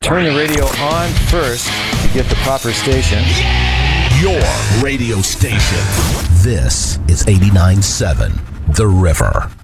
turn the radio on first to get the proper station. Your radio station. This is 89.7 The River.